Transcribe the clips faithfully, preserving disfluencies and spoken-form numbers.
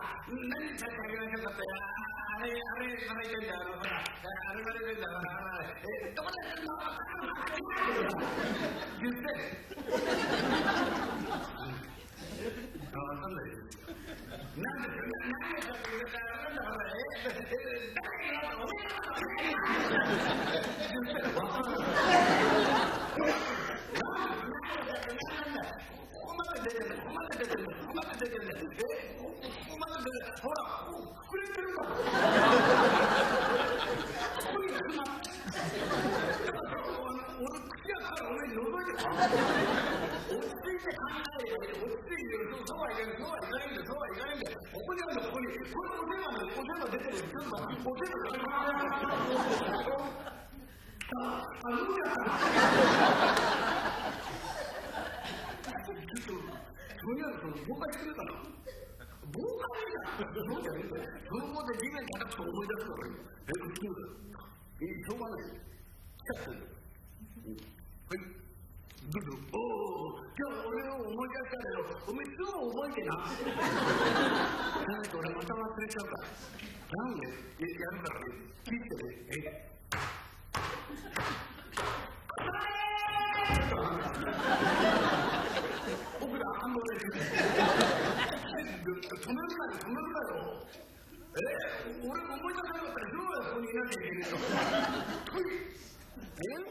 何さってあげなきゃよかったよ。あれ、あれ、まだいてんだよ。ほら、あれまだいてんだよ。え、どこでやってんの？言って。あ、わかんないよ。なんで、何でさって言うからわかんない。ほら、え、え、誰がお前言って。わかんない。ここまで出てる、ここまで出てる、ここまで出てる。え、ここまで出てる。ほら、膨れてるから。ここに詰まって。俺、口やから俺に覗いてた。落ち着いて考える。落ち着いてる。そうはいかない。そうはいかないんだよ。そうはいかないんだよ。ここにあるの、ここに。これお手がね、お手が出てる。ちょっと、お手が出てる。あ、あのじゃとにかく妨害してるから。妨害だ。そうじゃねえんだよ。その子で地面叩くと思い出すからよ。え、普通だよ。いい、しょうがないよ。来ちゃってるよ。はい。どうぞ。おお、じゃあ俺を思い出したけど、お前すぐ覚えてな。なんか俺また忘れちゃうから。なんでやるからね。聞いてね。え僕らあんまり止めるなよ、止めるなよ。え、俺思い出さなかったらどうやってここにいなきゃいけないの。え？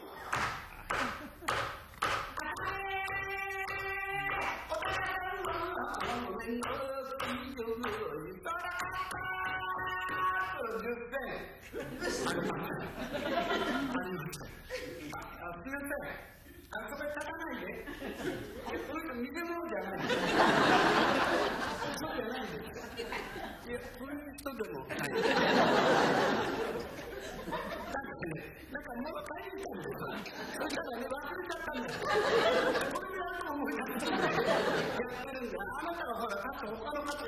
あそこに立たないで。そういうの見せ物じゃない。そうじゃないんですよ。いや、そういう人でもない。だってね、なんかもう帰りたんですよ。そしたらね、忘れちゃったんですよ。これぐらいの思い出してやってるんで、あなたはほら、だって他の方が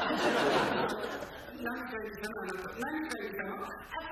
何か言ったの？何か言ったの？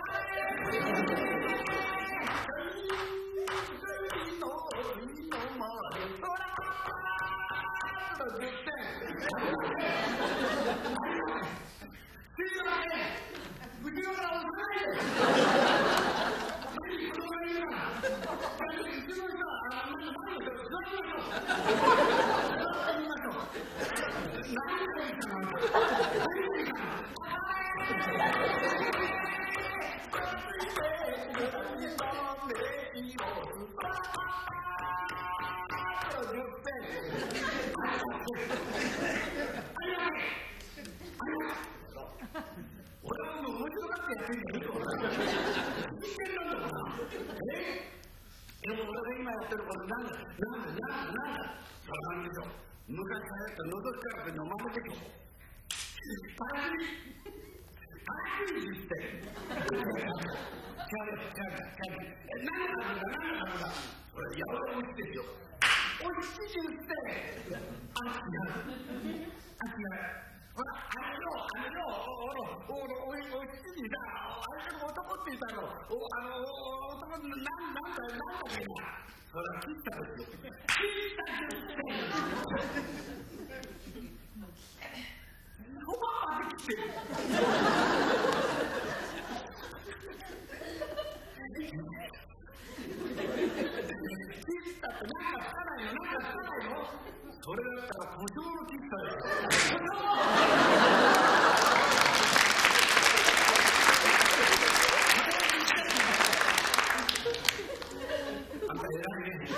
昔流行ったのどかくのままできる。パラリパラリって。キャベツ、キャベツ、キャベツ。何があるんだ、何があるんだ。これ、やばいおいしいですよ。おいしいって。あ、違う。あ、違う。ほら、あれよ、あれよ、ほら、おい、おいしいだ。あれの男って言ったの。あの、男の、なん、なんだ、なんだっけな。ほら、切ったですよ。切ったですって。おばあまで来てる。切ったってなんかつかないの、なんかつかないの。それだったら胡椒の切ったよ。あんた偉いね。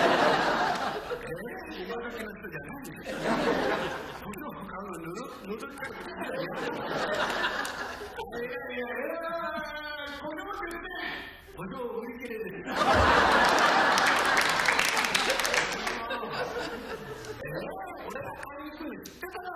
えー、今時の人じゃないんだよ。胡椒を買うのぬるぬるっかくていいんだよ。いやいやいや、胡椒って言って胡椒を売り切れる。えー、俺が買いに行くのに知ってた